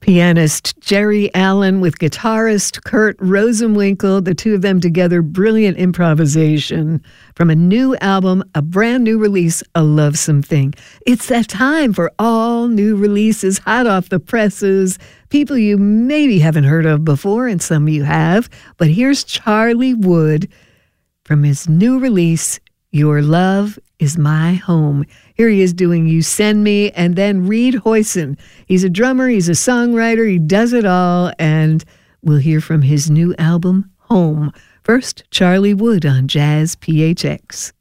Pianist Jerry Allen with guitarist Kurt Rosenwinkel, the two of them together, brilliant improvisation from a new album, a brand new release, A Lovesome Thing. It's that time for all new releases, hot off the presses, people you maybe haven't heard of before, and some you have. But here's Charlie Wood from his new release, Your Love Is My Home. Here he is doing You Send Me, and then Reed Hoyson. He's a drummer, he's a songwriter, he does it all, and we'll hear from his new album, Home. First, Charlie Wood on Jazz PHX.